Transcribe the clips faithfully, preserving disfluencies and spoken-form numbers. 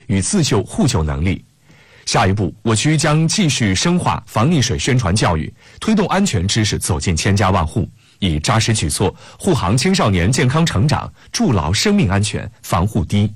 与自救互救能力。下一步，我区将继续深化防溺水宣传教育，推动安全知识走进千家万户，以扎实举措护航青少年健康成长，筑牢生命安全防护堤。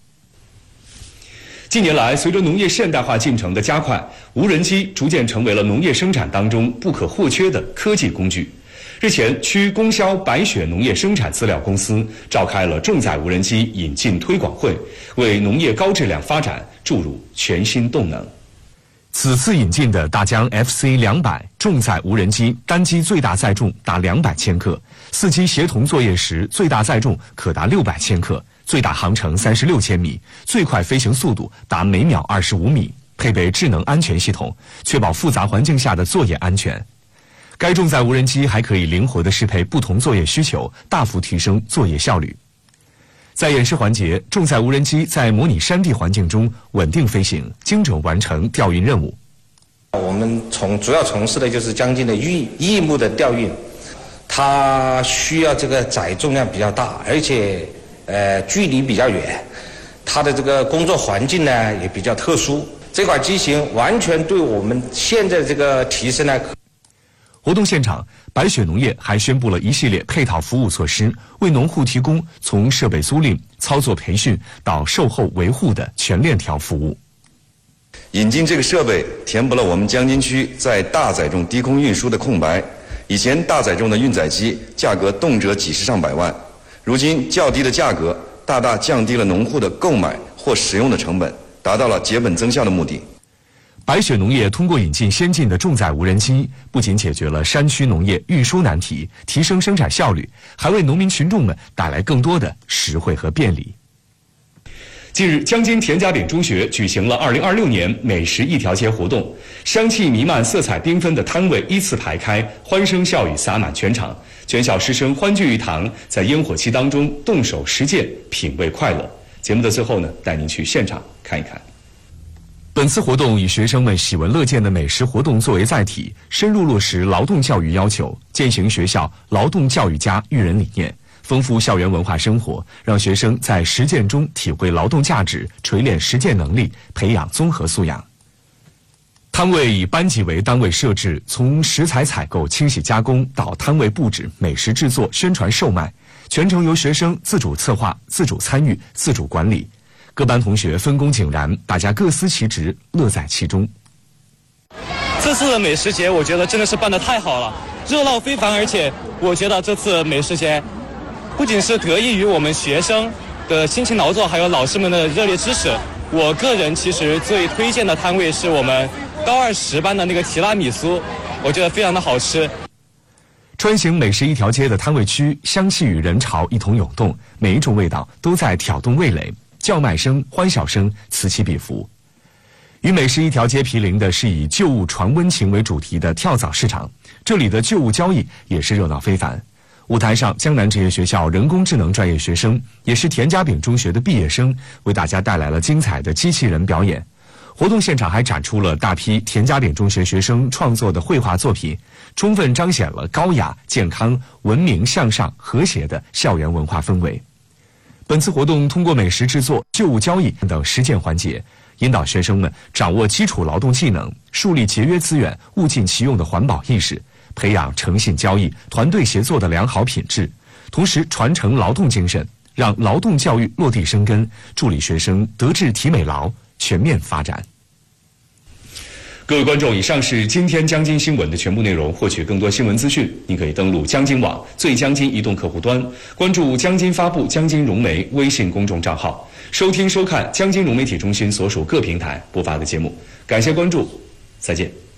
近年来，随着农业现代化进程的加快，无人机逐渐成为了农业生产当中不可或缺的科技工具。日前，区供销白雪农业生产资料公司召开了重载无人机引进推广会，为农业高质量发展注入全新动能。此次引进的大疆 F C 两百重载无人机，单机最大载重达两百千克，四机协同作业时最大载重可达六百千克，最大航程三十六千米，最快飞行速度达每秒二十五米，配备智能安全系统，确保复杂环境下的作业安全。该重载无人机还可以灵活地适配不同作业需求，大幅提升作业效率。在演示环节，重载无人机在模拟山地环境中稳定飞行，精准完成调运任务。 我们从主要从事的就是将近的榆榆木的调运，它需要这个载重量比较大，而且呃距离比较远，它的这个工作环境呢也比较特殊。这款机型完全对我们现在这个提升呢。 活动现场，白雪农业还宣布了一系列配套服务措施，为农户提供从设备租赁、操作培训到售后维护的全链条服务。 引进这个设备，填补了我们江津区在大载重低空运输的空白。以前大载重的运载机价格动辄几十上百万，如今较低的价格大大降低了农户的购买或使用的成本，达到了节本增效的目的。 白雪农业通过引进先进的重载无人机，不仅解决了山区农业运输难题，提升生产效率，还为农民群众们带来更多的实惠和便利。近日，江津田家炳中学举行了二零二六年美食一条街活动，香气弥漫、色彩缤纷的摊位依次排开，欢声笑语洒满全场，全校师生欢聚一堂，在烟火气当中动手实践，品味快乐。节目的最后呢，带您去现场看一看。本次活动以学生们喜闻乐见的美食活动作为载体，深入落实劳动教育要求，践行学校劳动教育家育人理念，丰富校园文化生活，让学生在实践中体会劳动价值，锤炼实践能力，培养综合素养。摊位以班级为单位设置，从食材采购、清洗加工到摊位布置、美食制作、宣传售卖，全程由学生自主策划、自主参与、自主管理。各班同学分工井然，大家各司其职，乐在其中。 这次的美食节，我觉得真的是办得太好了，热闹非凡。而且，我觉得这次美食节不仅是得益于我们学生的辛勤劳作，还有老师们的热烈支持。我个人其实最推荐的摊位是我们高二十班的那个提拉米苏，我觉得非常的好吃。 穿行美食一条街的摊位区，香气与人潮一同涌动，每一种味道都在挑动味蕾。叫卖声、欢笑声此起彼伏。与美食一条街毗邻的是以旧物传温情为主题的跳蚤市场，这里的旧物交易也是热闹非凡。舞台上，江南职业学校人工智能专业学生，也是田家炳中学的毕业生，为大家带来了精彩的机器人表演。活动现场还展出了大批田家炳中学学生创作的绘画作品，充分彰显了高雅、健康、文明、向上、和谐的校园文化氛围。本次活动通过美食制作、旧物交易等实践环节，引导学生们掌握基础劳动技能，树立节约资源、物尽其用的环保意识，培养诚信交易、团队协作的良好品质，同时传承劳动精神，让劳动教育落地生根，助力学生德智体美劳全面发展。各位观众，以上是今天江津新闻的全部内容。获取更多新闻资讯，您可以登录江津网、最江津移动客户端，关注江津发布、江津融媒微信公众账号，收听收看江津融媒体中心所属各平台播发的节目。感谢关注，再见。